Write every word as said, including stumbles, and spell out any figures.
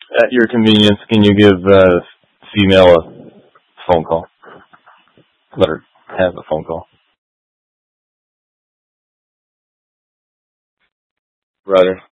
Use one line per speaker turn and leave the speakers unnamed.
At your convenience, can you give uh, female a phone call? Let her have a phone call. Brother.